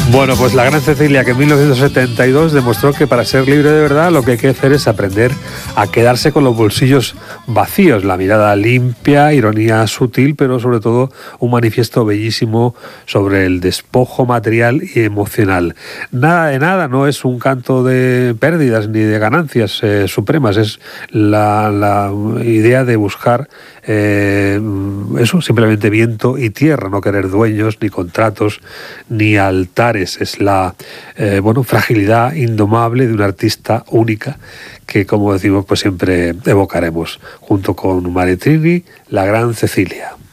Bueno, pues la gran Cecilia, que en 1972 demostró que para ser libre de verdad lo que hay que hacer es aprender a quedarse con los bolsillos vacíos, la mirada limpia, ironía sutil, pero sobre todo un manifiesto bellísimo sobre el despojo material y emocional. Nada de nada, no es un canto de pérdidas ni de ganancias supremas, es la idea de buscar eso, simplemente viento y tierra, no querer dueños, ni contratos, ni altares. Es la fragilidad indomable de una artista única que, como decimos, pues siempre evocaremos junto con Maritrini, la gran Cecilia.